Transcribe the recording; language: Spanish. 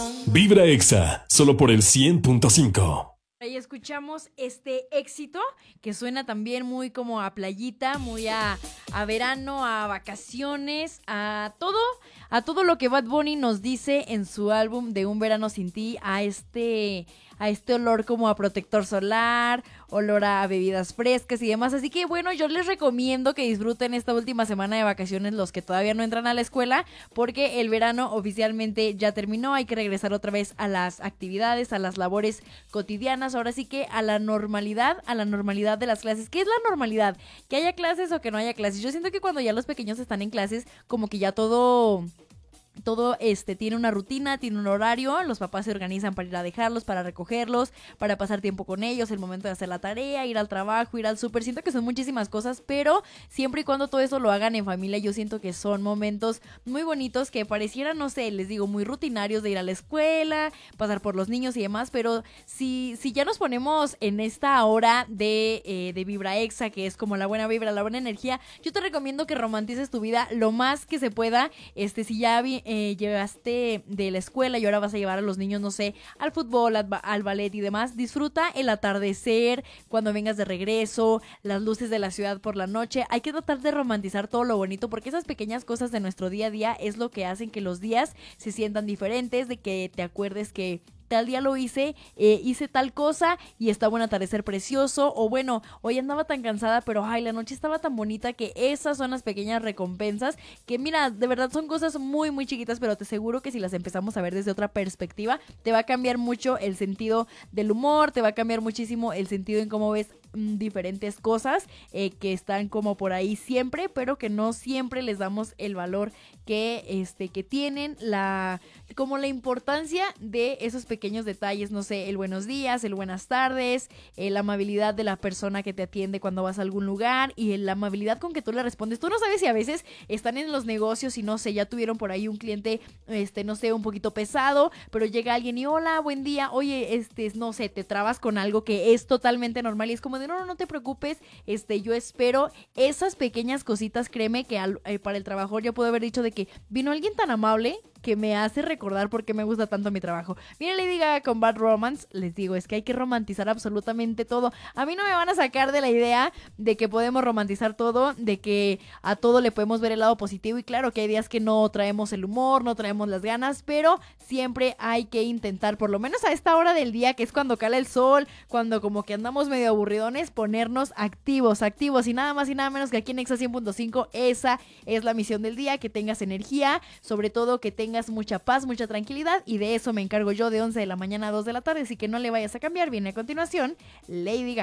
Vibra Exa, solo por el 100.5. Ahí escuchamos este éxito que suena también muy como a playita, muy a verano, a vacaciones, a todo lo que Bad Bunny nos dice en su álbum de Un Verano Sin Ti, a este olor como a protector solar, olor a bebidas frescas y demás. Así que bueno, yo les recomiendo que disfruten esta última semana de vacaciones los que todavía no entran a la escuela, porque el verano oficialmente ya terminó, hay que regresar otra vez a las actividades, a las labores cotidianas, ahora sí que a la normalidad de las clases. ¿Qué es la normalidad? Que haya clases o que no haya clases. Yo siento que cuando ya los pequeños están en clases, como que ya todo tiene una rutina, tiene un horario, los papás se organizan para ir a dejarlos, para recogerlos, para pasar tiempo con ellos, el momento de hacer la tarea, ir al trabajo, ir al súper. Siento que son muchísimas cosas, pero siempre y cuando todo eso lo hagan en familia, yo siento que son momentos muy bonitos que parecieran, no sé, les digo, muy rutinarios de ir a la escuela, pasar por los niños y demás, pero si ya nos ponemos en esta hora de Vibra Exa, que es como la buena vibra, la buena energía, yo te recomiendo que romantices tu vida lo más que se pueda. Si ya llegaste de la escuela y ahora vas a llevar a los niños, no sé, al fútbol, al ballet y demás, disfruta el atardecer, cuando vengas de regreso, las luces de la ciudad por la noche. Hay que tratar de romantizar todo lo bonito, porque esas pequeñas cosas de nuestro día a día es lo que hacen que los días se sientan diferentes, de que te acuerdes que tal día lo hice tal cosa y estaba un atardecer precioso, o bueno, hoy andaba tan cansada, pero ay, la noche estaba tan bonita. Que esas son las pequeñas recompensas que, mira, de verdad son cosas muy, muy chiquitas, pero te aseguro que si las empezamos a ver desde otra perspectiva, te va a cambiar mucho el sentido del humor, te va a cambiar muchísimo el sentido en cómo ves diferentes cosas que están como por ahí siempre, pero que no siempre les damos el valor que tienen, como la importancia de esos pequeños detalles, no sé, el buenos días, el buenas tardes, la amabilidad de la persona que te atiende cuando vas a algún lugar y la amabilidad con que tú le respondes. Tú no sabes si a veces están en los negocios y no sé, ya tuvieron por ahí un cliente, no sé, un poquito pesado, pero llega alguien y hola, buen día, oye, no sé, te trabas con algo que es totalmente normal y es como de no te preocupes, yo espero esas pequeñas cositas. Créeme que para el trabajador yo puedo haber dicho de que vino alguien tan amable que me hace recordar por qué me gusta tanto mi trabajo. Miren, Lady Gaga con Bad Romance, les digo, es que hay que romantizar absolutamente todo. A mí no me van a sacar de la idea de que podemos romantizar todo, de que a todo le podemos ver el lado positivo, y claro que hay días que no traemos el humor, no traemos las ganas, pero siempre hay que intentar, por lo menos a esta hora del día, que es cuando cala el sol, cuando como que andamos medio aburridones, ponernos activos, y nada más y nada menos que aquí en Exa 100.5, esa es la misión del día, que tengas energía, sobre todo que tengas mucha paz, mucha tranquilidad, y de eso me encargo yo de 11 de la mañana a 2 de la tarde, así que no le vayas a cambiar. Viene a continuación Lady Gaga.